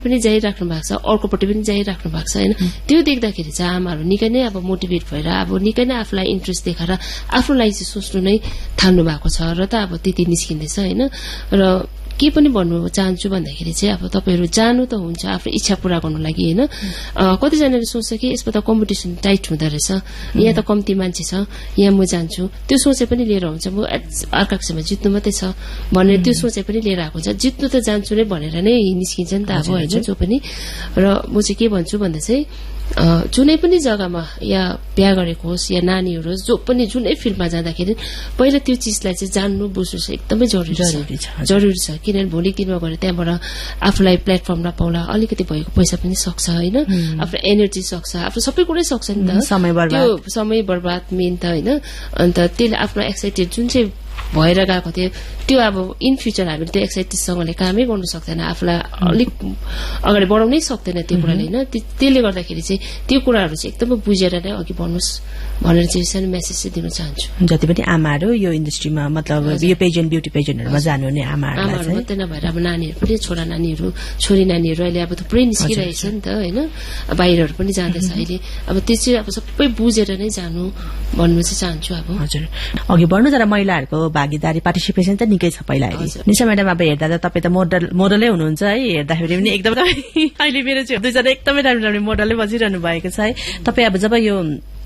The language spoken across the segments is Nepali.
पनि जाइराख्नु भएको छ, अर्कोपट्टि पनि जाइराख्नु भएको छ हैन। त्यो देख्दाखेरि चाहिँ आमाहरू निकै नै अब मोटिभेट भएर अब निकै नै आफूलाई इन्ट्रेस्ट देखाएर आफ्नो लागि चाहिँ सोच्नु नै थाल्नु भएको छ र त अब त्यति निस्किँदैछ हैन। र के पनि भन्नु चाहन्छु भन्दाखेरि चाहिँ अब तपाईहरु जानु त हुन्छ आफ्नो इच्छा पूरा गर्नु लागि हैन। कतिजनाले सोच्छ कि यसमा त कम्पिटिसन टाइट हुँदो रहेछ, यहाँ त कम्ती मान्छे छ, यहाँ म जान्छु, त्यो सोचे पनि लिएर हुन्छ म आकांक्षामा जित्नु मात्रै छ भनेर त्यो सोचे पनि लिएर आएको हुन्छ। जित्नु त जान्छु नै भनेर नै निस्किन्छ नि त अब हैन जो पनि। र म चाहिँ के भन्छु भन्दा चाहिँ जुनै पनि जग्गामा या बिहा गरेको होस् या नानीहरू होस् जो पनि जुनै फिल्डमा जाँदाखेरि पहिला त्यो चिजलाई चाहिँ जान्नु बुझ्नु चाहिँ एकदमै जरुरी छ। किनभने भोलि दिनमा गएर त्यहाँबाट आफूलाई प्लेटफर्म नपाउला अलिकति भएको पैसा पनि सक्छ हैन, आफ्नो एनर्जी सक्छ, आफ्नो सबै कुरै सक्छ नि त। त्यो समय बर्बाद मेन त हैन। अन्त त्यसले आफ्नो एक्साइटेड जुन चाहिँ भएर गएको थियो त्यो अब इन फ्युचर हामीले त्यो एक्साइटेडसँगले कामै गर्नु सक्दैन, आफूलाई अलिक अगाडि बढाउनै सक्दैन त्यो कुराले हैन। त्यसले गर्दाखेरि चाहिँ त्यो कुराहरू चाहिँ एकदमै बुझेर नै अघि बढ्नुस् भनेर चाहिँ सानो मेसेज चाहिँ दिन चाहन्छु। जति पनि आमाहरू यो इन्डस्ट्रीमा मतलब यो पेजेन्ट ब्युटी पेजेन्टहरुमा जानुहुने आमाहरू मात्रै नभएर अब नानीहरू पनि छोरा नानीहरू छोरी नानीहरू अहिले अब थुप्रै निस्किरहेछ नि त हैन, बाहिरहरू पनि जाँदैछ अहिले। अब त्यो चाहिँ अब सबै बुझेर नै जानु भन्नु चाहिँ चाहन्छु अब। हजुर अघि बढ्नु तर महिलाहरूको भागीदारी पार्टिसिपेसन त निकै छ पहिला हेरी। निशा म्याडम अब हेर्दा त तपाईँ त मोडलै हुनुहुन्छ है, हेर्दाखेरि पनि एकदमै अहिले मेरो चाहिँ दुईजना एकदमै राम्रो राम्रो मोडलै बजिरहनु भएको छ है। तपाईँ अब जब यो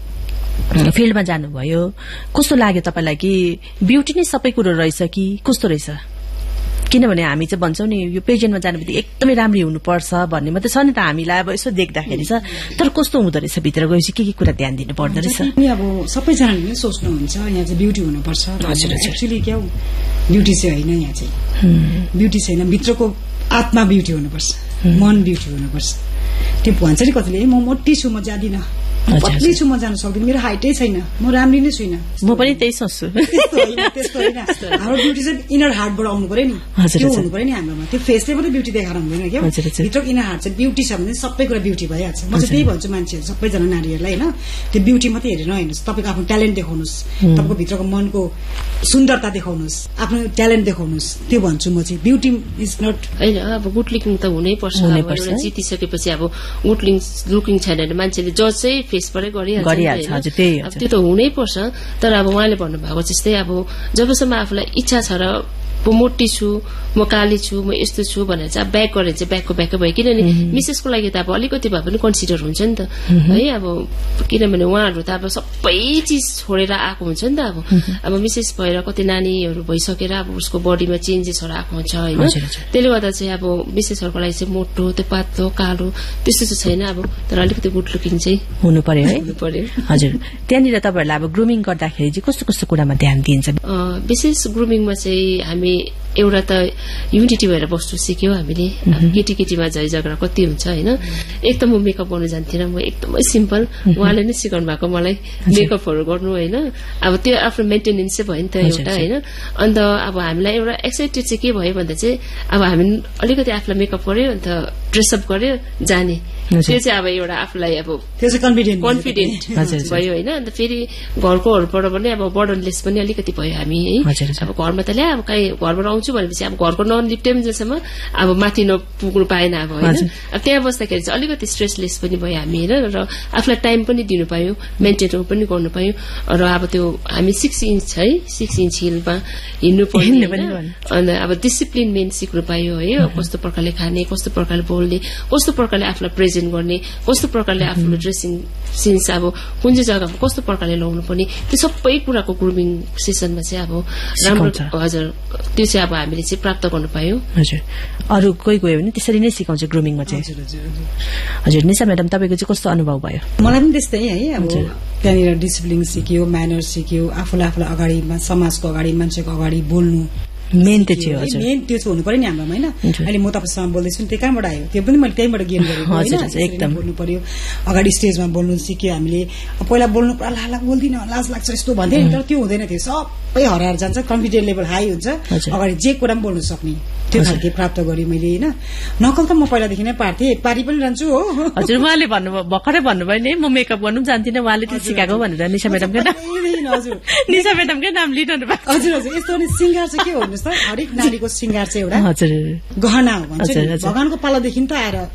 फिल्डमा जानुभयो कस्तो लाग्यो तपाईलाई कि ब्युटी नै सबै कुरो रहेछ कि कस्तो रहेछ? किनभने हामी चाहिँ भन्छौं नि यो पेजेन्टमा जानु बित्तिकै एकदमै राम्री हुनुपर्छ भन्ने मात्रै छ नि त हामीलाई अब यसो देख्दाखेरि छ, तर कस्तो हुँदो रहेछ भित्र गएपछि के कुरा ध्यान दिनु पर्दो रहेछ? अब सबैजनाले नै सोच्नुहुन्छ यहाँ चाहिँ ब्युटी हुनुपर्छ, एक्चुअली क्या हो ब्युटी चाहिँ होइन, यहाँ चाहिँ ब्युटी छैन, भित्रको आत्मा ब्युटी हुनुपर्छ, मन ब्युटी हुनुपर्छ। त्यो भन्छ नि कतिले म मोटी छु म जादिन, पतली छु म जानु सक्दिनँ, मेरो हाइटै छैन, म राम्री नै छुइनँ, म पनि त्यही सोच्छु। त्यस्तो होइन हाम्रो ब्युटी चाहिँ इनर हार्टबाट आउनु पर्यो नि, त्यो हुनु पर्यो नि हाम्रोमा। त्यो फेसले मात्रै ब्युटी देखाएर हुँदैन क्या, भित्र इनर हार्ट चाहिँ ब्युटी छ भने सबै कुरा ब्युटी भइहाल्छ। म चाहिँ त्यही भन्छु मान्छेहरू सबैजना नारीहरूलाई होइन, त्यो ब्युटी मात्रै हेरेर नहेर्नुहोस्, तपाईँको आफ्नो ट्यालेन्ट देखाउनुहोस्, तपाईँको भित्रको मनको सुन्दरता देखाउनुहोस्, आफ्नो ट्यालेन्ट देखाउनुहोस्, त्यो भन्छु म चाहिँ। ब्युटी इज नट होइन अब गुड लुकिङ त हुनै पर्छ, जितिसकेपछि अब गुड लुकिङ छैन भने मान्छेले जज चाहिँ फेसबाटै गरिहाल्छ, त्यो त हुनै पर्छ। तर अब उहाँले भन्नुभएको जस्तै अब जबसम्म आफूलाई इच्छा छ र म मोटी छु, म काली छु, म यस्तो छु भनेर चाहिँ ब्याक गरेर चाहिँ ब्याकको भयो। किनभने मिसेसको लागि त अब अलिकति भए पनि कन्सिडर हुन्छ नि त है। अब किनभने उहाँहरू त अब सबै चिज छोडेर आएको हुन्छ नि त। अब मिसेस भएर कति नानीहरू भइसकेर अब उसको बडीमा चेन्जेसहरू आएको हुन्छ होइन। त्यसले गर्दा चाहिँ अब मिसेसहरूको लागि चाहिँ मोटो त्यो पातलो कालो त्यस्तो चाहिँ छैन अब, तर अलिकति गुड लुकिङ चाहिँ हुनु पर्यो है। हुनु पर्यो। हजुर त्यहाँनिर तपाईँहरूलाई अब ग्रुमिङ गर्दाखेरि चाहिँ कस्तो कस्तो कुरामा ध्यान दिन्छ? विशेष ग्रुमिङमा चाहिँ हामी एउटा त युनिटी भएर बस्नु सिक्यो हामीले। केटीकेटीमा झै झगडा कति हुन्छ होइन। एक त म मेकअप गर्नु जान्थिनँ, म एकदमै सिम्पल, उहाँले नै सिकाउनु भएको मलाई मेकअपहरू गर्नु होइन। अब त्यो आफ्नो मेन्टेनेन्स चाहिँ भयो नि त एउटा होइन। अन्त अब हामीलाई एउटा एक्साइटेड चाहिँ के भयो भन्दा चाहिँ अब हामी अलिकति आफूलाई मेकअप गर्यो अन्त ड्रेसअप गर्यो जाने, त्यो चाहिँ अब एउटा आफूलाई अब त्यो चाहिँ कन्फिडेन्ट भयो होइन। अन्त फेरि घरकोहरूबाट पनि अब बर्डनलेस पनि अलिकति भयो हामी है। अब घरमा त ल्या अब कहीँ घरबाट आउँछु भनेपछि अब घरको नलिप्टेन्जेलसम्म अब माथि नपुग्नु पाएन अब होइन। अब त्यहाँ बस्दाखेरि चाहिँ अलिकति स्ट्रेसलेस पनि भयो हामी होइन, र आफूलाई टाइम पनि दिनु पायो, मेन्टेन पनि गर्नु पायो। र अब त्यो हामी 6 इन्च है 6 इन्च हिलमा हिँड्नु पर्ने, अन्त अब डिसिप्लिन मेन सिक्नु पायो है। कस्तो प्रकारले खाने, कस्तो प्रकारले बोल्ने, कस्तो प्रकारले आफूलाई प्रेजेन्ट गर्ने, कस्तो प्रकारले आफ्नो ड्रेसिङ सेन्स अब कुन चाहिँ जग्गामा कस्तो प्रकारले लगाउनु पर्ने, त्यो सबै कुराको ग्रुमिङ सेसनमा चाहिँ अब राम्रो हजुर त्यो चाहिँ अब हामीले चाहिँ प्राप्त गर्नु पायौं। हजुर अरू कोही गयो भने त्यसरी नै सिकाउँछ ग्रुमिङमा चाहिँ? हजुर निशा म्याडम तपाईको चाहिँ कस्तो अनुभव भयो? मलाई पनि त्यस्तै है। अब त्यहाँनिर डिसिप्लिन सिक्यो, म्यानर सिक्यो, आफूलाई अगाडि समाजको अगाडि मान्छेको अगाडि बोल्नु मेन त्यो थियो। हजुर मेन त्यो चाहिँ हुनु पर्यो नि हाम्रोमा हैन। अहिले म तपाईसँग बोल्दैछु त्यो कहाँबाट आयो? त्यो पनि मैले त्यहीबाट गेन गरेको हैन। एकदम बोल्नु पर्यो, अगाडि स्टेजमा बोल्नु सिक्यो हामीले। पहिला बोल्नु पुरा लाला बोल्दिन, लाज लाग्छ यस्तो भन्थे नि, तर त्यो हुँदैन, थियो सबै हराएर जान्छ, कन्फिडेन्स लेभल हाई हुन्छ, अगाडि जे कुरा पनि बोल्न सक्ने त्यो खालके प्राप्त गरेँ मैले हैन। नकल त म पहिलादेखि नै पार्थेँ, पारी पनि रहन्छु हो। हजुर उहाँले भर्खरै भन्नुभयो नि म मेकअप गर्नु पनि जान्दिनँ, उहाँले त्यो सिकाएको भनेर निशा म्याडमकै नाम, हजुर निशा म्याडमकै नाम लिइरहनु भएको। हजुर हजुर यस्तो नि सिंगार चाहिँ के हो भन्नुहोस् त हरेक नारीको श्रृंगार चाहिँ एउटा हजुर गहना हो भन्छ भगवानको पालादेखि त आएर